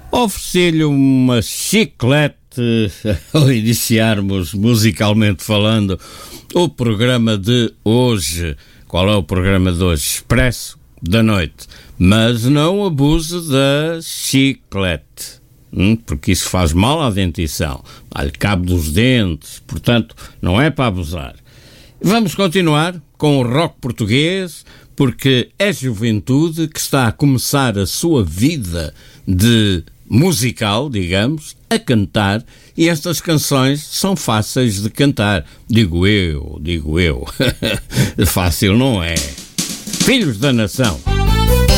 Ofereci-lhe uma chiclete ao iniciarmos, musicalmente falando, o programa de hoje. Qual é o programa de hoje? Expresso da noite. Mas não abuse da chiclete, porque isso faz mal à dentição, dá-lhe cabo dos dentes, portanto, não é para abusar. Vamos continuar com o rock português, porque é juventude que está a começar a sua vida de musical, digamos, a cantar, e estas canções são fáceis de cantar. Digo eu. Fácil não é. Filhos da Nação.